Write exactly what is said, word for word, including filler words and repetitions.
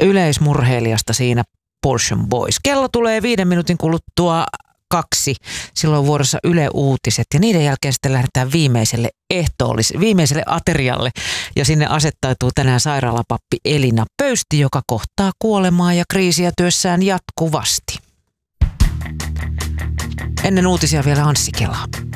yleismurheilijasta siinä Portion Boys. Kello tulee viiden minuutin kuluttua kaksi. Silloin vuorossa Yle Uutiset ja niiden jälkeen sitten lähdetään viimeiselle ehtoollis, viimeiselle aterialle. Ja sinne asettautuu tänään sairaalapappi Elina Pöysti, joka kohtaa kuolemaa ja kriisiä työssään jatkuvasti. Ennen uutisia vielä Anssi Kela.